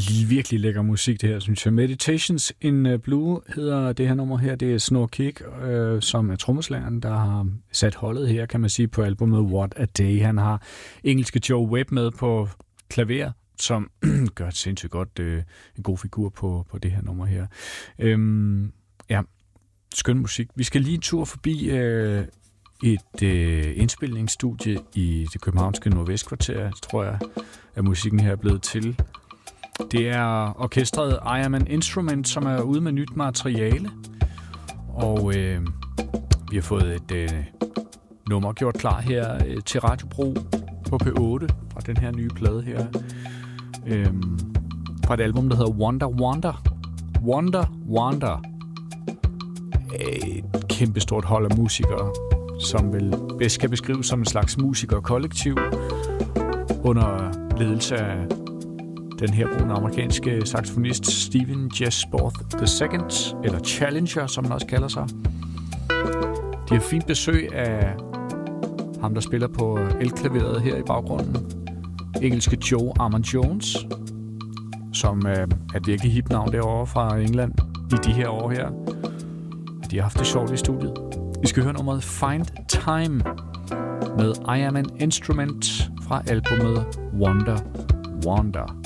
Virkelig lækker musik det her, synes jeg. Meditations in Blue hedder det her nummer her. Det er Snor Kick, som er trommeslageren, der har sat holdet her, kan man sige, på albumet What a Day. Han har engelske Joe Webb med på klaver, som gør et sindssygt godt en god figur på det her nummer her. Ja, skøn musik. Vi skal lige en tur forbi et indspilningsstudie i det københavnske Nordvestkvarter, tror jeg, at musikken her er blevet til. Det er orkestret I Am an Instrument, som er ude med nyt materiale. Og vi har fået et nummer gjort klar her til Radiobrug på P8 fra den her nye plade her. Fra et album, der hedder Wonder Wonder. Wonder Wonder. Et kæmpestort hold af musikere, som vel bedst kan beskrives som en slags musikerkollektiv under ledelse af den herboende amerikanske saxofonist Stephen Jesborth II, eller Challenger, som han også kalder sig. De har fint besøg af ham, der spiller på elklaveret her i baggrunden. Engelske Joe Armand-Jones, som er et virkelig hip navn derovre fra England i de her år her. De har haft det sjovt i studiet. Vi skal høre nummeret Find Time med I Am an Instrument fra albumet Wonder Wonder.